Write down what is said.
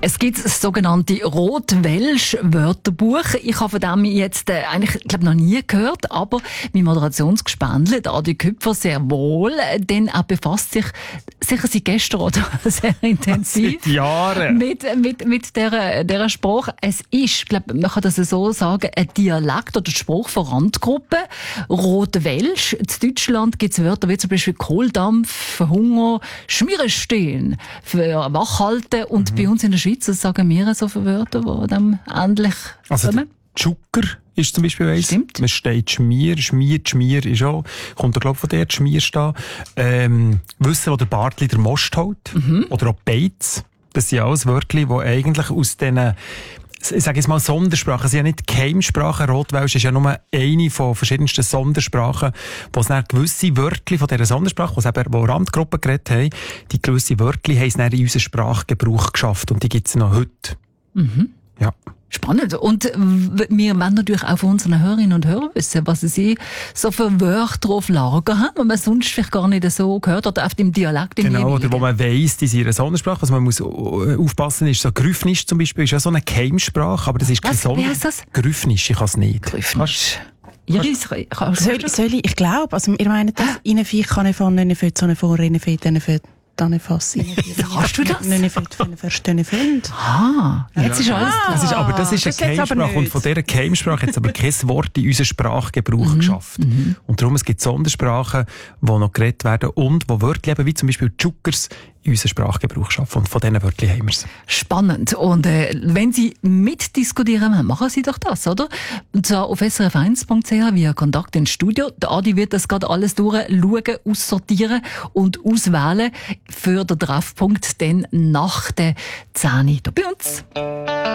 Es gibt das sogenannte Rot-Welsch-Wörterbuch. Ich habe von dem jetzt eigentlich noch nie gehört, aber mein Moderationsgespendle, Adi Küpfer, sehr wohl, denn er befasst sich sicher seit gestern oder sehr intensiv seit Jahren mit dieser Sprache. Es ist, man kann das so sagen, ein Dialekt oder Spruch von Randgruppen. Rot-Welsch. In Deutschland gibt es Wörter wie zum Beispiel Kohldampf, für Hunger, Schmierestehen, für Wachhalten. Und bei uns in der Schweiz sagen wir so viele Wörter, die dann ähnlich kommen. Zucker ist zum Beispiel eins. Stimmt. Man steht Schmier ist auch, kommt da glaube ich von der Schmier stehen. Wissen, wo der Bartli der Most hält. Oder auch Beiz. Das sind alles Wörter, die eigentlich aus diesen, ich sage jetzt mal Sondersprachen, es sind ja nicht Keimsprachen. Rotwelsch ist ja nur eine von verschiedensten Sondersprachen, wo es dann gewisse Wörter von dieser Sondersprache, wo Randgruppen geredet haben, die gewisse Wörter haben es dann in unseren Sprachgebrauch geschafft und die gibt es noch heute. Ja. Spannend. Und wir wollen natürlich auch von unseren Hörerinnen und Hörern wissen, was sie so für Wörter auf Lager haben, die man sonst vielleicht gar nicht so gehört oder auf dem Dialekt. Genau, oder wo man weiss, die sind in einer Sondersprache. Also man muss aufpassen, ist so Grüffnisch zum Beispiel, ist ja so eine Keimsprache, aber das ist keine Wie heisst das? Grüffnisch, ich kann es nicht. Grüffnisch. Soll ich glaube, also ihr meint das, Innenviech kann ich von Innenfeld, so eine vor, Innenfeld, Innenfeld. Dann fasse ich. Hast du das? Jetzt ist alles klar. Aber das ist eine Keimsprache und von dieser Keimsprache hat es aber kein Wort in unseren Sprachgebrauch geschafft. Und darum, es gibt Sondersprachen, die noch geredet werden und wo Wörter eben, wie zum Beispiel Zuckers, in unseren Sprachgebrauch schaffen. Und von diesen Wörtern haben wir es. Spannend. Und wenn Sie mitdiskutieren wollen, machen Sie doch das, oder? Und zwar auf srf1.ch via Kontakt ins Studio. Der Adi wird das gerade alles durchschauen, aussortieren und auswählen für den Treffpunkt dann nach der 10 Uhr hier bei uns.